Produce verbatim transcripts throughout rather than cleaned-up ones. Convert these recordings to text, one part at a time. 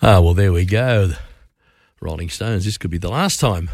Ah, well, there we go. Rolling Stones, this could be the last time.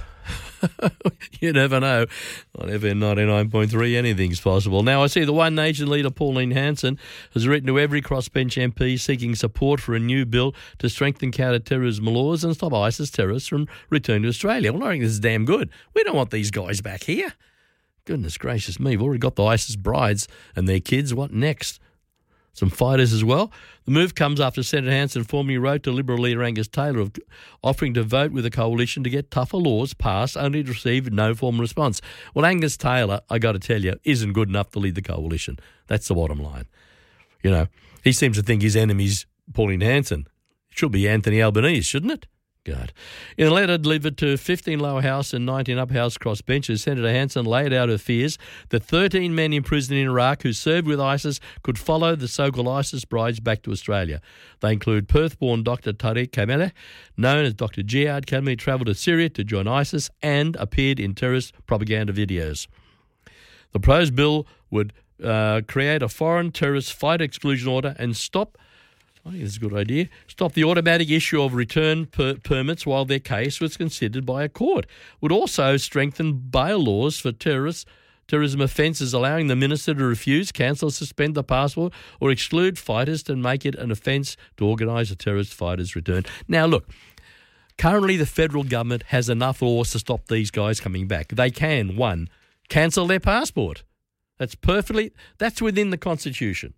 You never know. On F M ninety-nine point three, anything's possible. Now, I see the One Nation leader, Pauline Hanson, has written to every crossbench M P seeking support for a new bill to strengthen counter-terrorism laws and stop ISIS terrorists from returning to Australia. Well, I think this is damn good. We don't want these guys back here. Goodness gracious me, we've already got the ISIS brides and their kids. What next? Some fighters as well. The move comes after Senator Hanson formally wrote to Liberal leader Angus Taylor of offering to vote with the coalition to get tougher laws passed, only to receive no formal response. Well, Angus Taylor, I got to tell you, isn't good enough to lead the coalition. That's the bottom line. You know, he seems to think his enemy's Pauline Hanson. It should be Anthony Albanese, shouldn't it? God. In a letter delivered to fifteen lower house and nineteen upper house crossbenchers, Senator Hanson laid out her fears that thirteen men imprisoned in Iraq who served with ISIS could follow the so-called ISIS brides back to Australia. They include Perth-born Doctor Tariq Kamele, known as Doctor Jihad Kamele, travelled to Syria to join ISIS and appeared in terrorist propaganda videos. The proposed bill would uh, create a foreign terrorist fight exclusion order and stop I think it's a good idea. Stop the automatic issue of return per- permits while their case was considered by a court. Would also strengthen bail laws for terrorists, terrorism offences, allowing the minister to refuse, cancel, suspend the passport or exclude fighters to make it an offence to organise a terrorist fighter's return. Now, look, currently the federal government has enough laws to stop these guys coming back. They can, one, cancel their passport. That's perfectly, that's within the Constitution.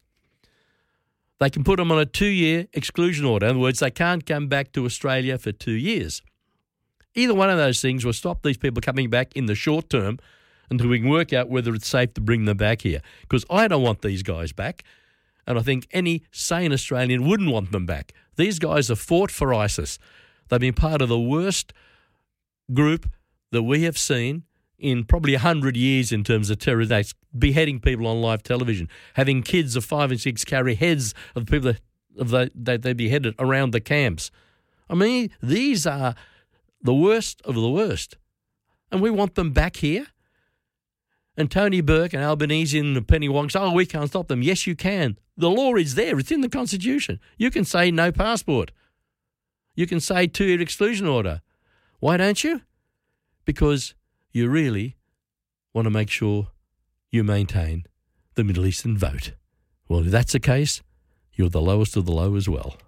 They can put them on a two-year exclusion order. In other words, they can't come back to Australia for two years. Either one of those things will stop these people coming back in the short term until we can work out whether it's safe to bring them back here. Because I don't want these guys back, and I think any sane Australian wouldn't want them back. These guys have fought for ISIS. They've been part of the worst group that we have seen in probably one hundred years in terms of terrorist acts, beheading people on live television, having kids of five and six carry heads of the people that, of the, that they beheaded around the camps. I mean, these are the worst of the worst. And we want them back here? And Tony Burke and Albanese and Penny Wong say, oh, we can't stop them. Yes, you can. The law is there. It's in the Constitution. You can say no passport. You can say two-year exclusion order. Why don't you? Because you really want to make sure you maintain the Middle Eastern vote. Well, if that's the case, you're the lowest of the low as well.